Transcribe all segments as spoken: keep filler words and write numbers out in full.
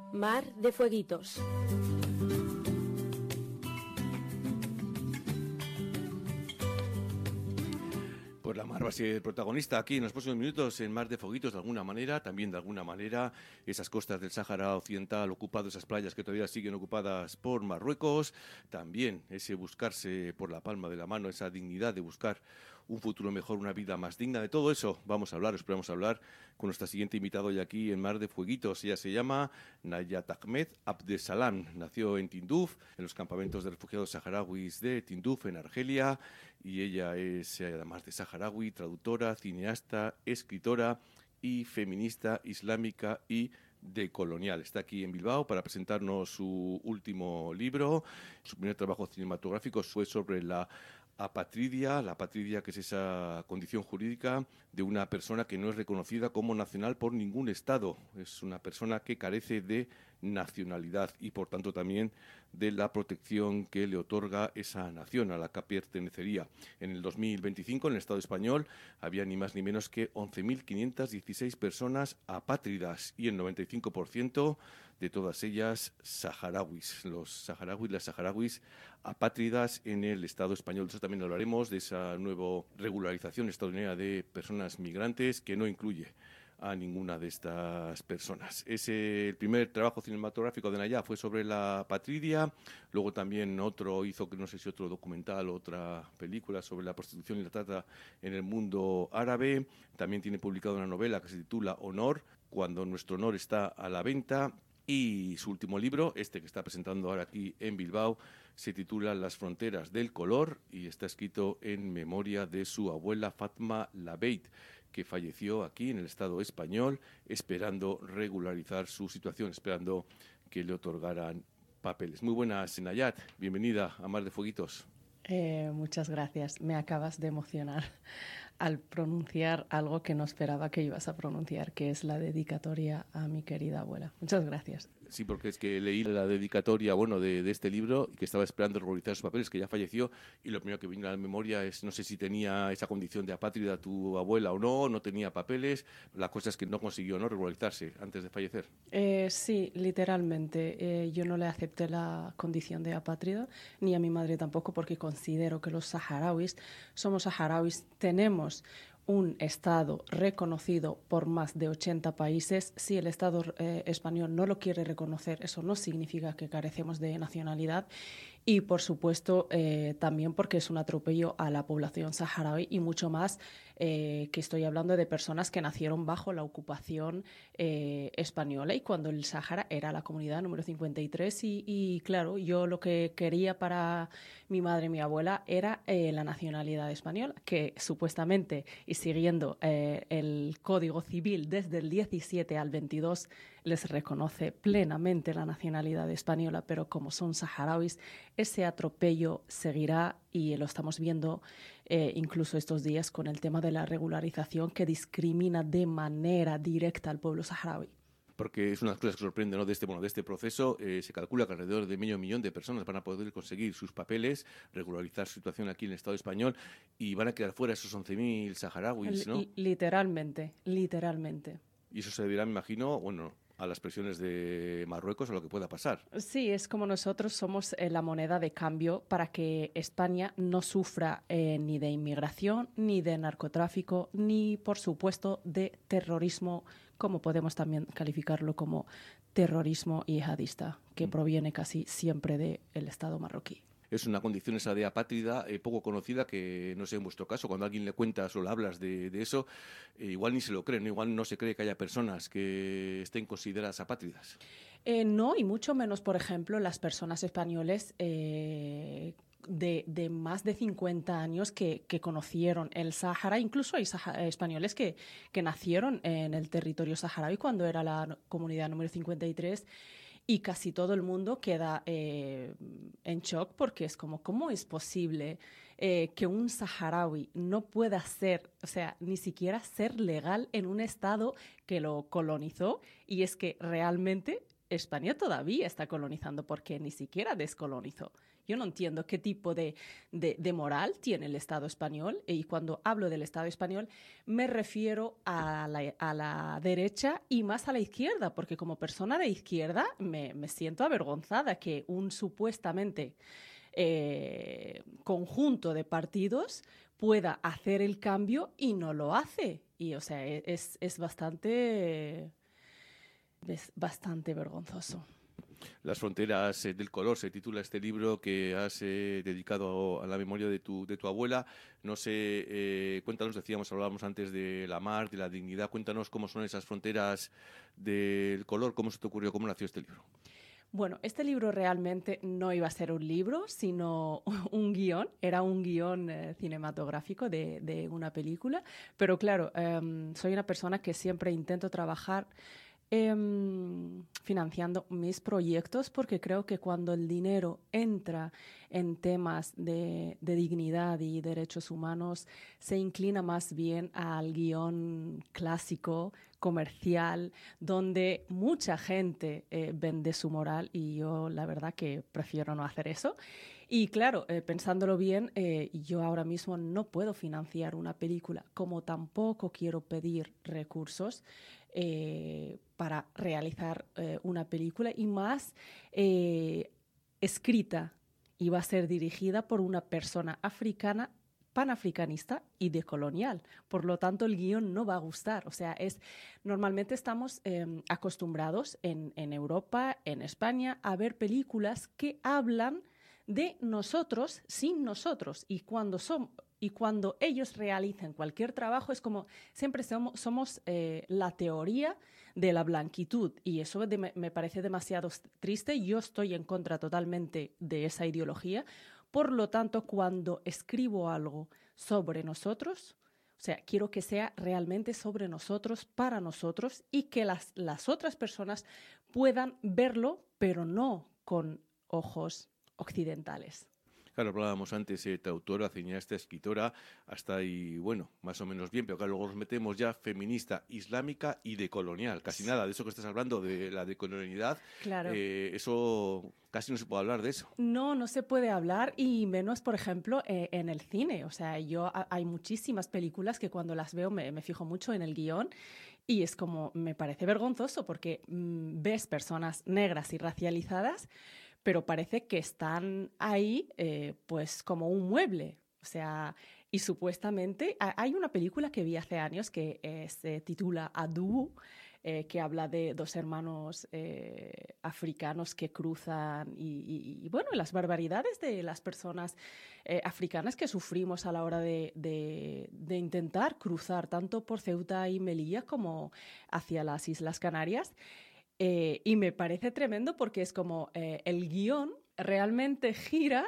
Mar de Fueguitos. Pues la mar va a ser protagonista aquí en los próximos minutos en Mar de Fueguitos de alguna manera, también de alguna manera esas costas del Sáhara Occidental ocupado, esas playas que todavía siguen ocupadas por Marruecos, también ese buscarse por la palma de la mano, esa dignidad de buscar un futuro mejor, una vida más digna. De todo eso vamos a hablar, esperamos hablar con nuestra siguiente invitada hoy aquí en Mar de Fueguitos. Ella se llama Nayat Ahmed Abdesalam, nació en Tinduf, en los campamentos de refugiados saharauis de Tinduf, en Argelia, y ella es, además de saharaui, traductora, cineasta, escritora y feminista islámica y decolonial. Está aquí en Bilbao para presentarnos su último libro. Su primer trabajo cinematográfico fue sobre la apatridia, la apatridia que es esa condición jurídica de una persona que no es reconocida como nacional por ningún Estado. Es una persona que carece de nacionalidad y por tanto también de la protección que le otorga esa nación a la que pertenecería. En el dos mil veinticinco en el Estado español había ni más ni menos que once mil quinientas dieciséis personas apátridas y el noventa y cinco por ciento de todas ellas saharauis. Los saharauis, las saharauis apátridas en el Estado español. De eso también hablaremos, de esa nueva regularización estadounidense de personas migrantes que no incluye a ninguna de estas personas. Ese, el primer trabajo cinematográfico de Nayat fue sobre la apatridia, luego también otro hizo, no sé si otro documental, otra película sobre la prostitución y la trata en el mundo árabe. También tiene publicado una novela que se titula Honor, cuando nuestro honor está a la venta. Y su último libro, este que está presentando ahora aquí en Bilbao, se titula Las fronteras del color y está escrito en memoria de su abuela Fatma Labeit, que falleció aquí en el Estado español esperando regularizar su situación, esperando que le otorgaran papeles. Muy buenas, Nayat. Bienvenida a Mar de Fueguitos. Eh, muchas gracias. Me acabas de emocionar al pronunciar algo que no esperaba que ibas a pronunciar, que es la dedicatoria a mi querida abuela. Muchas gracias. Sí, porque es que leí la dedicatoria, bueno, de, de este libro y que estaba esperando regularizar sus papeles, que ya falleció, y lo primero que vino a la memoria es, no sé si tenía esa condición de apátrida tu abuela o no, no tenía papeles. La cosa es que no consiguió, ¿no?, regularizarse antes de fallecer. Eh, sí, literalmente. Eh, yo no le acepté la condición de apátrida, ni a mi madre tampoco, porque considero que los saharauis somos saharauis, tenemos un Estado reconocido por más de ochenta países. Si el Estado eh, español no lo quiere reconocer, eso no significa que carecemos de nacionalidad. Y, por supuesto, eh, también porque es un atropello a la población saharaui y mucho más eh, que estoy hablando de personas que nacieron bajo la ocupación eh, española y cuando el Sáhara era la comunidad número cincuenta y tres. Y, y claro, yo lo que quería para mi madre y mi abuela era eh, la nacionalidad española, que supuestamente, y siguiendo eh, el Código Civil desde el diecisiete al veintidós, les reconoce plenamente la nacionalidad española, pero como son saharauis, ese atropello seguirá y lo estamos viendo eh, incluso estos días con el tema de la regularización que discrimina de manera directa al pueblo saharaui. Porque es una de las cosas que sorprende, ¿no?, de este, bueno, de este proceso. Eh, se calcula que alrededor de medio millón de personas van a poder conseguir sus papeles, regularizar su situación aquí en el Estado español y van a quedar fuera esos once mil saharauis, ¿no? L- literalmente, literalmente. Y eso se deberá, me imagino, bueno, a las presiones de Marruecos, a lo que pueda pasar. Sí, es como nosotros somos eh, la moneda de cambio para que España no sufra eh, ni de inmigración, ni de narcotráfico, ni, por supuesto, de terrorismo, como podemos también calificarlo como terrorismo yihadista, que mm. proviene casi siempre del Estado marroquí. Es una condición esa de apátrida eh, poco conocida que, no sé, en vuestro caso, cuando alguien le cuentas o le hablas de, de eso, eh, igual ni se lo creen, ¿no? Igual no se cree que haya personas que estén consideradas apátridas. Eh, no, y mucho menos, por ejemplo, las personas españoles eh, de, de más de cincuenta años que, que conocieron el Sáhara. Incluso hay saha- españoles que, que nacieron en el territorio saharaui cuando era la comunidad número cincuenta y tres. Y casi todo el mundo queda eh, en shock porque es como, ¿cómo es posible eh, que un saharaui no pueda ser, o sea, ni siquiera ser legal en un estado que lo colonizó? Y es que realmente España todavía está colonizando porque ni siquiera descolonizó. Yo no entiendo qué tipo de, de, de moral tiene el Estado español, y cuando hablo del Estado español me refiero a la, a la derecha y más a la izquierda, porque como persona de izquierda me, me siento avergonzada que un supuestamente eh, conjunto de partidos pueda hacer el cambio y no lo hace. Y o sea, es, es bastante, es bastante vergonzoso. Las fronteras eh, del color se titula este libro que has eh, dedicado a la memoria de tu, de tu abuela. No sé, eh, cuéntanos, decíamos, hablábamos antes de la mar, de la dignidad. Cuéntanos cómo son esas fronteras del color, cómo se te ocurrió, cómo nació este libro. Bueno, este libro realmente no iba a ser un libro, sino un guión. Era un guión eh, cinematográfico de, de una película. Pero claro, eh, soy una persona que siempre intento trabajar Eh, financiando mis proyectos, porque creo que cuando el dinero entra en temas de, de dignidad y derechos humanos, se inclina más bien al guión clásico, comercial, donde mucha gente eh, vende su moral, y yo la verdad que prefiero no hacer eso. Y claro, eh, pensándolo bien, eh, yo ahora mismo no puedo financiar una película, como tampoco quiero pedir recursos eh, para realizar eh, una película, y más eh, escrita, y va a ser dirigida por una persona africana, panafricanista y decolonial. Por lo tanto, el guión no va a gustar. O sea, es, normalmente estamos eh, acostumbrados en, en Europa, en España, a ver películas que hablan de nosotros sin nosotros, y cuando son y cuando ellos realizan cualquier trabajo es como siempre somos, somos eh, la teoría de la blanquitud, y eso de, me parece demasiado triste. Yo estoy en contra totalmente de esa ideología. Por lo tanto, cuando escribo algo sobre nosotros, o sea, quiero que sea realmente sobre nosotros, para nosotros, y que las, las otras personas puedan verlo, pero no con ojos occidentales. Claro, hablábamos antes, eh, autora, cineasta, escritora, hasta ahí, bueno, más o menos bien, pero claro, luego nos metemos ya feminista, islámica y decolonial. Casi nada de eso que estás hablando, de la decolonialidad, claro. eh, eso casi no se puede hablar de eso. No, no se puede hablar, y menos, por ejemplo, eh, en el cine. O sea, yo a, hay muchísimas películas que cuando las veo me, me fijo mucho en el guión, y es como, me parece vergonzoso porque mmm, ves personas negras y racializadas, pero parece que están ahí eh, pues como un mueble. O sea, y supuestamente hay una película que vi hace años que eh, se titula Adu, eh, que habla de dos hermanos eh, africanos que cruzan y, y, y, bueno, las barbaridades de las personas eh, africanas que sufrimos a la hora de, de, de intentar cruzar tanto por Ceuta y Melilla como hacia las Islas Canarias. Eh, y me parece tremendo porque es como eh, el guión realmente gira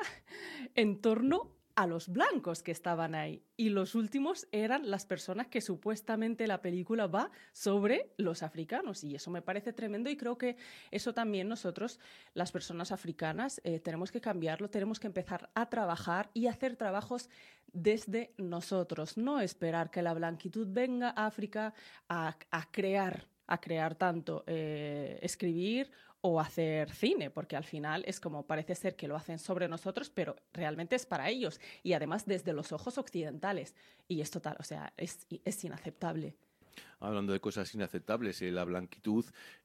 en torno a los blancos que estaban ahí, y los últimos eran las personas que supuestamente la película va sobre los africanos, y eso me parece tremendo. Y creo que eso también nosotros, las personas africanas, eh, tenemos que cambiarlo, tenemos que empezar a trabajar y hacer trabajos desde nosotros, no esperar que la blanquitud venga a África a, a crear a crear tanto eh, escribir o hacer cine, porque al final es como parece ser que lo hacen sobre nosotros, pero realmente es para ellos, y además desde los ojos occidentales, y es total, o sea, es, es inaceptable. Hablando de cosas inaceptables, eh, la blanquitud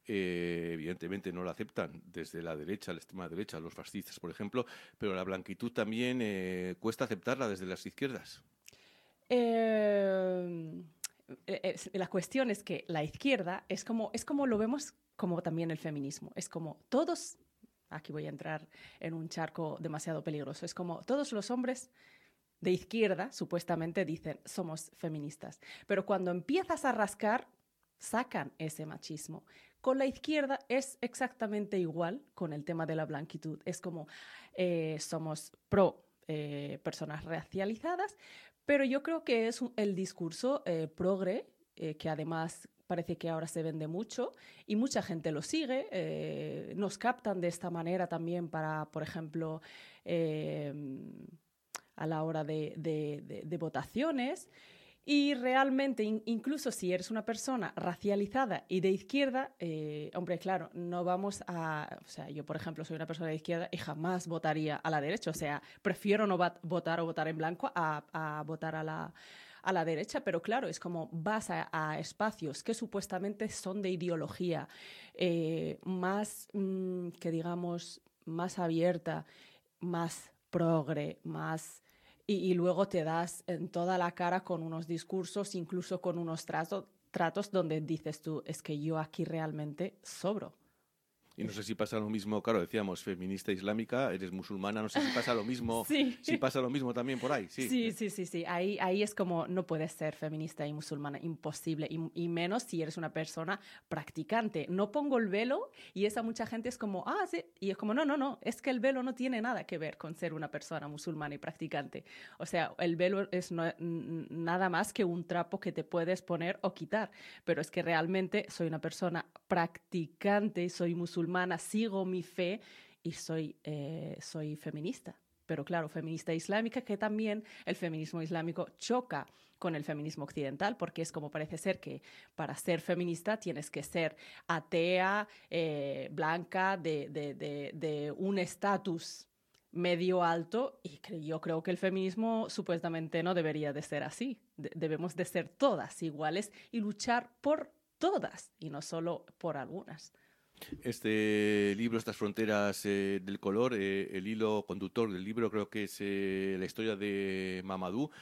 eh, evidentemente no la aceptan desde la derecha, la extrema derecha, los fascistas, por ejemplo, pero la blanquitud también eh, cuesta aceptarla desde las izquierdas. Eh... La cuestión es que la izquierda es como, es como lo vemos como también el feminismo. Es como todos, aquí voy a entrar en un charco demasiado peligroso, es como todos los hombres de izquierda supuestamente dicen somos feministas, pero cuando empiezas a rascar sacan ese machismo. Con la izquierda es exactamente igual con el tema de la blanquitud. Es como eh, somos pro eh, personas racializadas, pero yo creo que es un, el discurso eh, progre, eh, que además parece que ahora se vende mucho y mucha gente lo sigue. Eh, nos captan de esta manera también para, por ejemplo, eh, a la hora de, de, de, de votaciones. Y realmente, in- incluso si eres una persona racializada y de izquierda, eh, hombre, claro, no vamos a... O sea, yo, por ejemplo, soy una persona de izquierda y jamás votaría a la derecha. O sea, prefiero no va- votar o votar en blanco a, a votar a la, a la derecha. Pero claro, es como vas a, a espacios que supuestamente son de ideología eh, más, mm, que digamos, más abierta, más progre, más y, y luego te das en toda la cara con unos discursos, incluso con unos trato- tratos donde dices tú, es que yo aquí realmente sobro. Y no sé si pasa lo mismo, claro, decíamos, feminista islámica, eres musulmana, no sé si pasa lo mismo, Sí. si pasa lo mismo también por ahí, sí. Sí, sí, sí, sí. Ahí, ahí es como no puedes ser feminista y musulmana, imposible. Y, y menos si eres una persona practicante. No pongo el velo y esa mucha gente es como, ah, sí. Y es como, no, no, no, es que el velo no tiene nada que ver con ser una persona musulmana y practicante. O sea, el velo es no- n- nada más que un trapo que te puedes poner o quitar. Pero es que realmente soy una persona practicante, soy musulmana, sigo mi fe y soy, eh, soy feminista. Pero claro, feminista islámica, que también el feminismo islámico choca con el feminismo occidental, porque es como parece ser que para ser feminista tienes que ser atea, eh, blanca, de, de, de, de un estatus medio alto, y cre- yo creo que el feminismo supuestamente no debería de ser así. De- debemos de ser todas iguales y luchar por todas, y no solo por algunas. Este libro, Estas fronteras eh, del color, eh, el hilo conductor del libro creo que es eh, la historia de Mamadou,